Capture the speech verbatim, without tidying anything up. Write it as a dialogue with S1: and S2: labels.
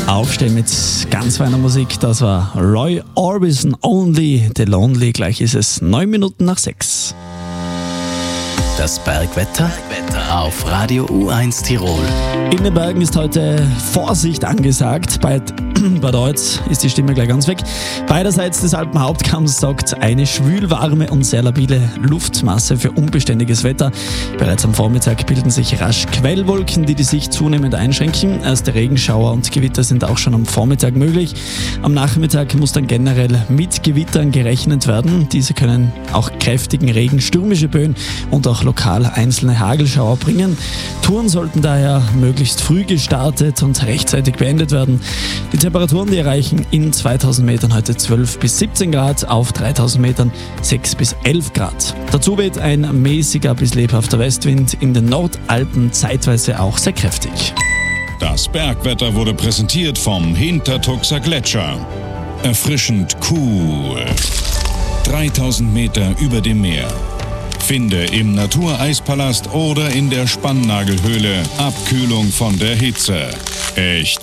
S1: Aufstehen mit ganz feiner Musik, das war Roy Orbison, Only the Lonely. Gleich ist es neun Minuten nach sechs.
S2: Das Bergwetter auf Radio U eins Tirol.
S1: In den Bergen ist heute Vorsicht angesagt. Bei Bad Oeutz ist die Stimme gleich ganz weg. Beiderseits des Alpenhauptkamms sorgt eine schwülwarme und sehr labile Luftmasse für unbeständiges Wetter. Bereits am Vormittag bilden sich rasch Quellwolken, die die Sicht zunehmend einschränken. Erste Regenschauer und Gewitter sind auch schon am Vormittag möglich. Am Nachmittag muss dann generell mit Gewittern gerechnet werden. Diese können auch kräftigen Regen, stürmische Böen und auch lokal einzelne Hagelschauer bringen. Touren sollten daher möglichst früh gestartet und rechtzeitig beendet werden. Die Temperaturen, die erreichen in zweitausend Metern heute zwölf bis siebzehn Grad, auf dreitausend Metern sechs bis elf Grad. Dazu weht ein mäßiger bis lebhafter Westwind, in den Nordalpen zeitweise auch sehr kräftig.
S3: Das Bergwetter wurde präsentiert vom Hintertuxer Gletscher. Erfrischend cool. dreitausend Meter über dem Meer. Finde im Natureispalast oder in der Spannnagelhöhle Abkühlung von der Hitze. Echt